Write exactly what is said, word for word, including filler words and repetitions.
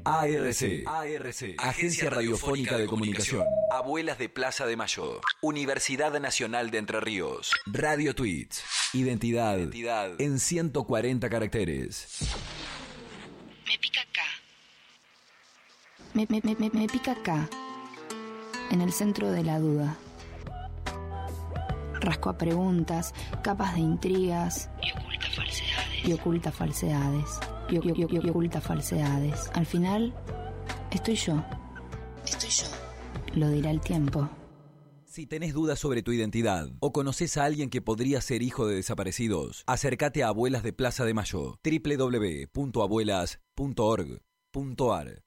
A R C. A R C. Agencia Radiofónica de Comunicación. Abuelas de Plaza de Mayo. Universidad Nacional de Entre Ríos. Radio Tweets. Identidad. Identidad. En ciento cuarenta caracteres. Me pica acá. Me, me, me, me, me pica acá. En el centro de la duda. Rasco a preguntas, capas de intrigas. Y oculta falsedades. Y oculta falsedades. Y, y, y, y oculta falsedades. Al final, estoy yo. Estoy yo. Lo dirá el tiempo. Si tenés dudas sobre tu identidad o conoces a alguien que podría ser hijo de desaparecidos, acércate a Abuelas de Plaza de Mayo. doble u doble u doble u punto abuelas punto org punto a r